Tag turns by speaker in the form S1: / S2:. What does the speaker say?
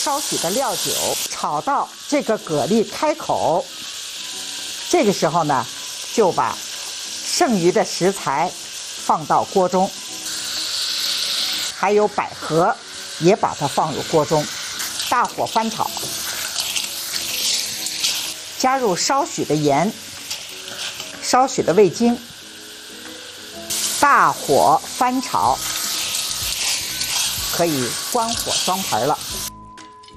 S1: 少许的料酒，炒到这个蛤蜊开口。这个时候呢，就把剩余的食材放到锅中，还有百合也把它放入锅中，大火翻炒，加入少许的盐，少许的味精，大火翻炒，可以关火装盆了。